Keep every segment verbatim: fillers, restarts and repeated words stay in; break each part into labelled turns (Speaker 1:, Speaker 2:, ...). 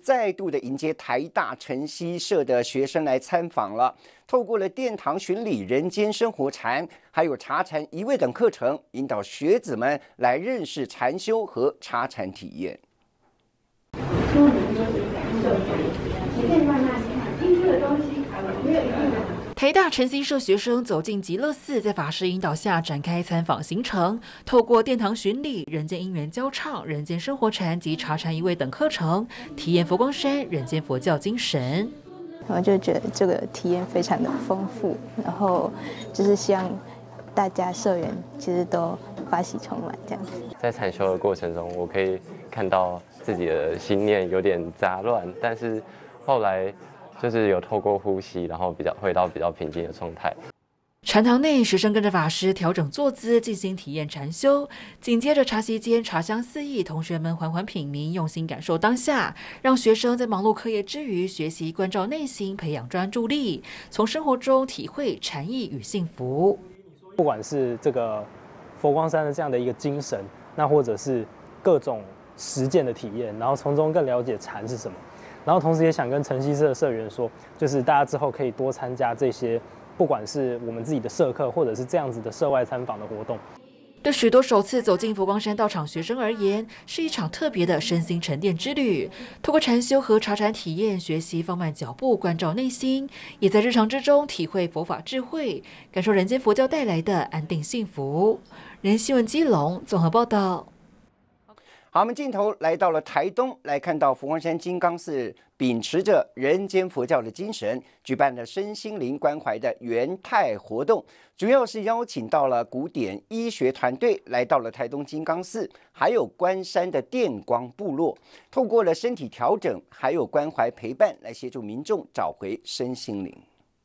Speaker 1: 再度的迎接台大晨曦社的学生来参访了。透过了殿堂巡礼、人间生活禅，还有茶禅一味等课程，引导学子们来认识禅修和茶禅体验。
Speaker 2: 台大晨曦社学生走进极乐寺，在法师引导下展开参访行程。透过殿堂巡礼、人间因缘交唱、人间生活禅及茶禅一味等课程，体验佛光山人间佛教精神。
Speaker 3: 我就觉得这个体验非常的丰富，然后就是希望大家社员其实都法喜充满这样子。
Speaker 4: 在禅修的过程中，我可以看到自己的心念有点杂乱，但是后来就是有透过呼吸，然后比较回到比较平静的状态。
Speaker 2: 禅堂内，学生跟着法师调整坐姿，进行体验禅修。紧接着茶席间茶香四溢，同学们缓缓品茗，用心感受当下，让学生在忙碌课业之余，学习关照内心，培养专注力，从生活中体会禅意与幸福。
Speaker 5: 不管是这个佛光山的这样的一个精神，那或者是各种实践的体验，然后从中更了解禅是什么。然后同时也想跟晨曦社的社员说，就是大家之后可以多参加这些，不管是我们自己的社课，或者是这样子的社外参访的活动。
Speaker 2: 对许多首次走进佛光山道场学生而言，是一场特别的身心沉淀之旅。透过禅修和茶禅体验，学习放慢脚步，关照内心，也在日常之中体会佛法智慧，感受人间佛教带来的安定幸福。人新闻基隆综合报道。
Speaker 1: 好，我们镜头来到了台东，来看到佛光山金刚寺秉持着人间佛教的精神，举办了身心灵关怀的元泰活动，主要是邀请到了古典医学团队来到了台东金刚寺，还有关山的电光部落，透过了身体调整，还有关怀陪伴，来协助民众找回身心灵。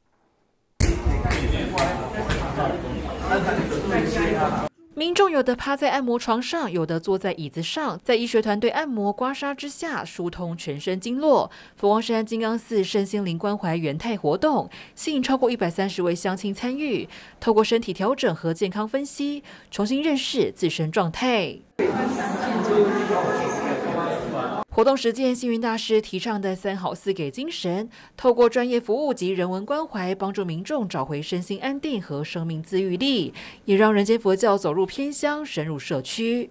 Speaker 2: 民众有的趴在按摩床上，有的坐在椅子上，在医学团队按摩刮痧之下，疏通全身经络。佛光山金刚寺身心灵关怀元泰活动，吸引超过一百三十位乡亲参与，透过身体调整和健康分析，重新认识自身状态。活动实践星云大师提倡的三好四给精神，透过专业服务及人文关怀，帮助民众找回身心安定和生命自愈力，也让人间佛教走入偏乡，深入社区。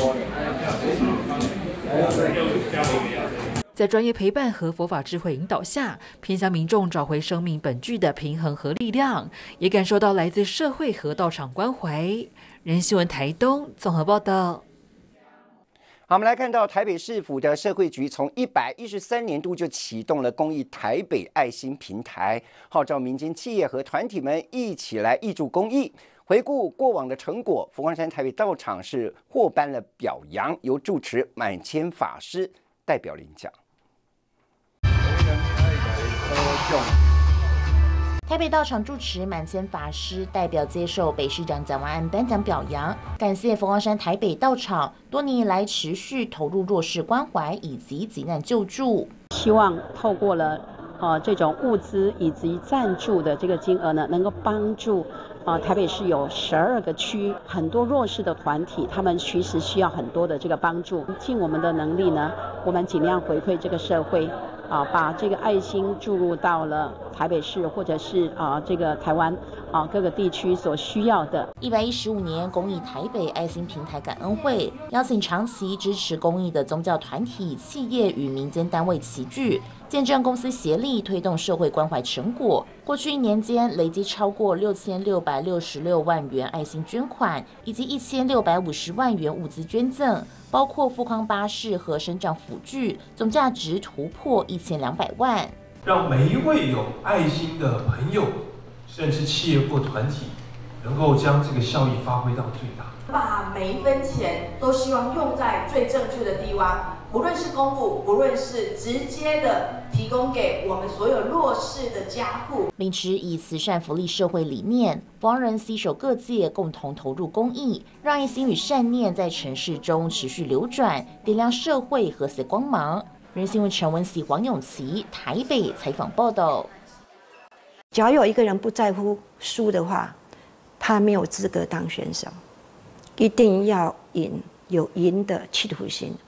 Speaker 2: 在专业陪伴和佛法智慧引导下，偏乡民众找回生命本具的平衡和力量，也感受到来自社会和道场关怀。人新闻台东综合报道。
Speaker 1: 好，我们来看到台北市府的社会局从一百一十三年度就启动了公益台北爱心平台，号召民间企业和团体们一起来挹注公益。回顾过往的成果，佛光山台北道场是获颁了表扬，由住持满谦法师代表领奖。
Speaker 6: 台北道场住持满谦法师代表接受北市长蒋万安颁奖表扬，感谢佛光山台北道场多年以来持续投入弱势关怀以及急难救助，
Speaker 7: 希望透过了呃这种物资以及赞助的这个金额呢，能够帮助呃台北市有十二个区很多弱势的团体，他们其实需要很多的这个帮助，尽我们的能力呢，我们尽量回馈这个社会。啊，把这个爱心注入到了台北市或者是啊这个台湾啊各个地区所需要的。
Speaker 6: 一百一十五年公益台北爱心平台感恩会，邀请长期支持公益的宗教团体、企业与民间单位齐聚，见证公司协力推动社会关怀成果。过去一年间，累计超过六千六百六十六万元爱心捐款，以及一千六百五十万元物资捐赠，包括富康巴士和身障辅具，总价值突破一千两百万。
Speaker 8: 让每一位有爱心的朋友，甚至企业或团体，能够将这个效益发挥到最大。
Speaker 9: 把每一分钱都希望用在最正确的地方，不论是公务，不论是直接的提供给我们所有弱势的家户。
Speaker 6: 秉持以慈善福利社会理念，佛光人携手各界，共同投入公益，让爱心与善念在城市中持续流转，点亮社会和谐光芒。人新闻陈文喜、黄永琪台北采访报道。
Speaker 10: 只要有一个人不在乎输的话，他没有资格当选手。一定要赢，有赢的企图心，